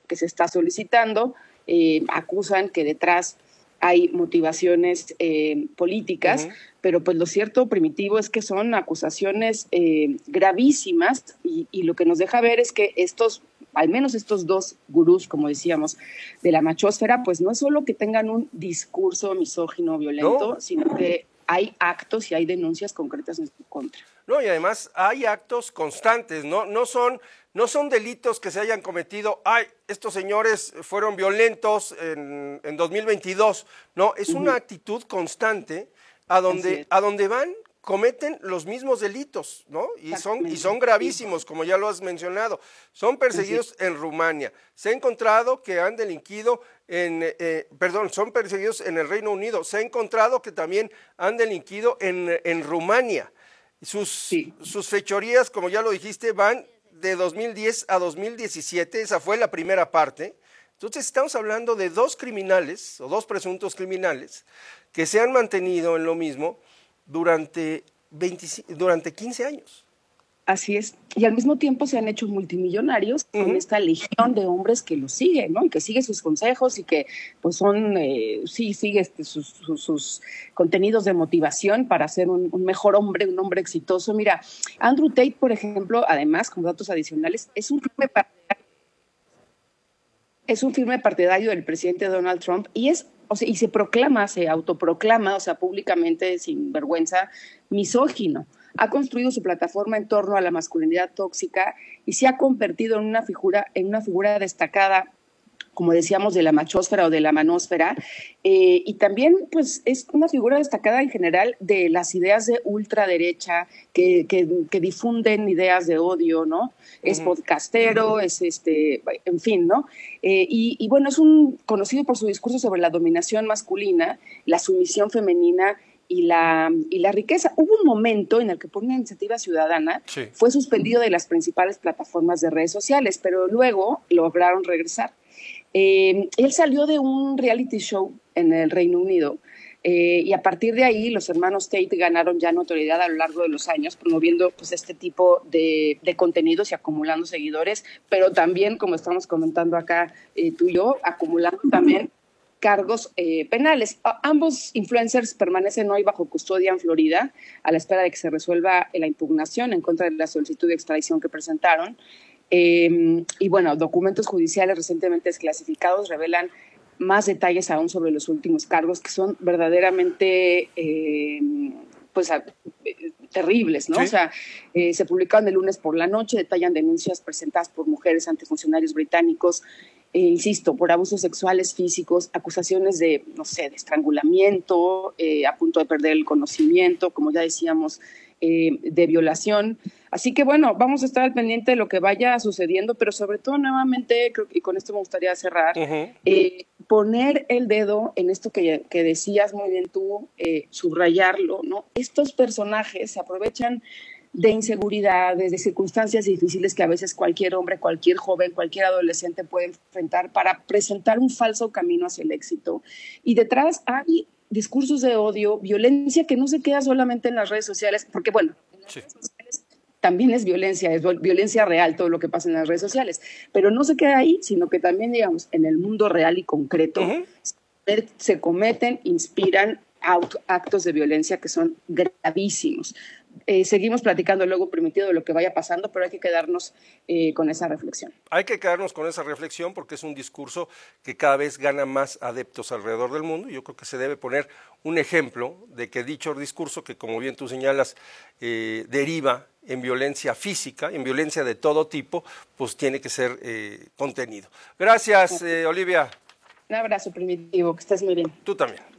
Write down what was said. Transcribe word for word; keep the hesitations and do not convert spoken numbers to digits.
que se está solicitando. Eh, acusan que detrás hay motivaciones eh, políticas, uh-huh. pero pues lo cierto, Primitivo, es que son acusaciones eh, gravísimas y, y lo que nos deja ver es que estos, al menos estos dos gurús, como decíamos, de la machósfera, pues no es solo que tengan un discurso misógino violento, no. sino que hay actos y hay denuncias concretas en su contra. No, y además hay actos constantes, no, no son, no son delitos que se hayan cometido, ay, estos señores fueron violentos en, en dos mil veintidós, no, es uh-huh. una actitud constante a donde, a donde van, cometen los mismos delitos, ¿no? Y son, y son gravísimos, como ya lo has mencionado, son perseguidos en Rumania, se ha encontrado que han delinquido en, eh, perdón, son perseguidos en el Reino Unido, se ha encontrado que también han delinquido en, en Rumania. Sus, sí. sus fechorías, como ya lo dijiste, van de dos mil diez a dos mil diecisiete, esa fue la primera parte. Entonces estamos hablando de dos criminales, o dos presuntos criminales, que se han mantenido en lo mismo durante, veinte, durante quince años. Así es, y al mismo tiempo se han hecho multimillonarios uh-huh. con esta legión de hombres que los siguen, ¿no? Y que sigue sus consejos y que pues son, eh, sí, sigue este, sus, sus, sus contenidos de motivación para ser un, un mejor hombre, un hombre exitoso. Mira, Andrew Tate, por ejemplo, además, como datos adicionales, es un firme partidario, es un firme partidario del presidente Donald Trump y es O sea, y se proclama, se autoproclama, o sea, públicamente, sin vergüenza, misógino. Ha construido su plataforma en torno a la masculinidad tóxica y se ha convertido en una figura, en una figura destacada, como decíamos, de la machósfera o de la manósfera, eh, y también pues es una figura destacada en general de las ideas de ultraderecha que, que, que difunden ideas de odio, ¿no? Uh-huh. Es podcastero, es este, en fin, ¿no? Eh, y, y bueno, es un conocido por su discurso sobre la dominación masculina, la sumisión femenina y la, y la riqueza. Hubo un momento en el que por una iniciativa ciudadana sí. fue suspendido de las principales plataformas de redes sociales, pero luego lograron regresar. Eh, él salió de un reality show en el Reino Unido eh, y a partir de ahí los hermanos Tate ganaron ya notoriedad a lo largo de los años promoviendo pues, este tipo de, de contenidos y acumulando seguidores, pero también, como estamos comentando acá eh, tú y yo, acumulando también cargos eh, penales. A, ambos influencers permanecen hoy bajo custodia en Florida a la espera de que se resuelva la impugnación en contra de la solicitud de extradición que presentaron. Eh, y bueno, documentos judiciales recientemente desclasificados revelan más detalles aún sobre los últimos cargos que son verdaderamente eh, pues, a, eh, terribles, ¿no? Sí. O sea, eh, se publicaron el lunes por la noche, detallan denuncias presentadas por mujeres ante funcionarios británicos, eh, insisto, por abusos sexuales físicos, acusaciones de, no sé, de estrangulamiento, eh, a punto de perder el conocimiento, como ya decíamos, eh, de violación. Así que bueno, vamos a estar al pendiente de lo que vaya sucediendo, pero sobre todo nuevamente, creo que y con esto me gustaría cerrar, uh-huh. eh, poner el dedo en esto que, que decías muy bien tú, eh, subrayarlo, ¿no? Estos personajes se aprovechan de inseguridades, de circunstancias difíciles que a veces cualquier hombre, cualquier joven, cualquier adolescente puede enfrentar para presentar un falso camino hacia el éxito. Y detrás hay discursos de odio, violencia que no se queda solamente en las redes sociales, porque bueno, en las sí. redes sociales también es violencia, es violencia real todo lo que pasa en las redes sociales, pero no se queda ahí, sino que también, digamos, en el mundo real y concreto uh-huh. se, se cometen, inspiran actos de violencia que son gravísimos. Eh, seguimos platicando luego, Primitivo, de lo que vaya pasando, pero hay que quedarnos eh, con esa reflexión. Hay que quedarnos con esa reflexión porque es un discurso que cada vez gana más adeptos alrededor del mundo. Yo creo que se debe poner un ejemplo de que dicho discurso, que como bien tú señalas, eh, deriva en violencia física, en violencia de todo tipo, pues tiene que ser eh, contenido. Gracias, eh, Olivia. Un abrazo, Primitivo, que estés muy bien. Tú también.